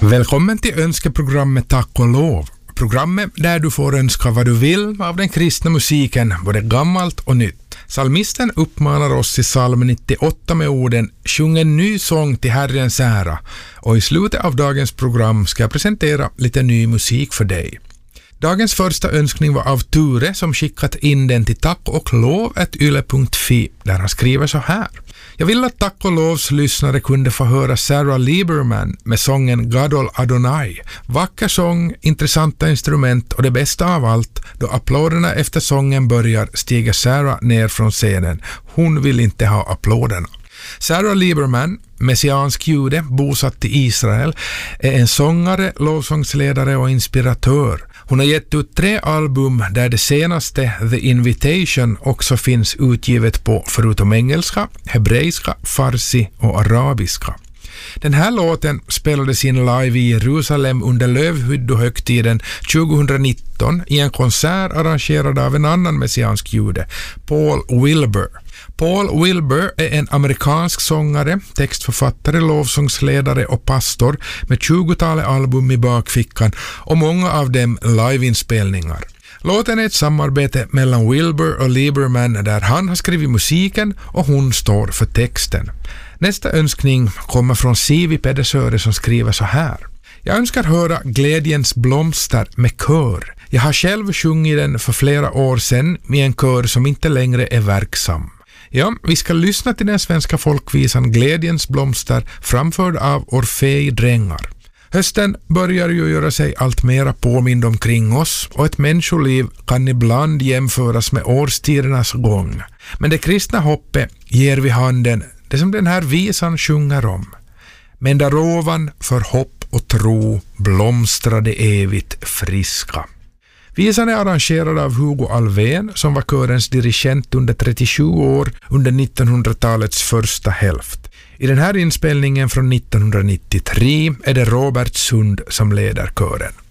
Välkommen till önskeprogrammet Tack och lov. Programmet där du får önska vad du vill av den kristna musiken, både gammalt och nytt. Psalmisten uppmanar oss i psalm 98 med orden "Sjung en ny sång till Herrens ära", och i slutet av dagens program ska jag presentera lite ny musik för dig. Dagens första önskning var av Ture som skickat in den till tackoch-lov@yle.fi där han skriver så här: Jag vill att Tack och lovs lyssnare kunde få höra Sarah Lieberman med sången Gadol Adonai. Vacker sång, intressanta instrument och det bästa av allt, då applåderna efter sången börjar stiger Sarah ner från scenen. Hon vill inte ha applåderna. Sarah Lieberman, messiansk jude, bosatt i Israel, är en sångare, lovsångsledare och inspiratör. Hon har gett ut 3 album där det senaste, The Invitation, också finns utgivet på förutom engelska, hebreiska, farsi och arabiska. Den här låten spelades in live i Jerusalem under Lövhyddohögtiden 2019 i en konsert arrangerad av en annan messiansk jude, Paul Wilbur. Paul Wilbur är en amerikansk sångare, textförfattare, lovsångsledare och pastor med 20-talet album i bakfickan och många av dem liveinspelningar. Låten är ett samarbete mellan Wilbur och Lieberman där han har skrivit musiken och hon står för texten. Nästa önskning kommer från Sivi Pedersöre som skriver så här: Jag önskar höra Glädjens blomster med kör. Jag har själv sjungit den för flera år sedan med en kör som inte längre är verksam. Ja, vi ska lyssna till den svenska folkvisan Glädjens blomster framförd av Orfei Drängar. Hösten börjar ju göra sig allt mera påmind omkring oss och ett människoliv kan ibland jämföras med årstidernas gång. Men det kristna hoppet ger vid handen det som den här visan sjunger om. Men där ovan för hopp och tro blomstrade evigt friska. Visan är arrangerad av Hugo Alvén som var körens dirigent under 37 år under 1900-talets första hälft. I den här inspelningen från 1993 är det Robert Sund som leder kören.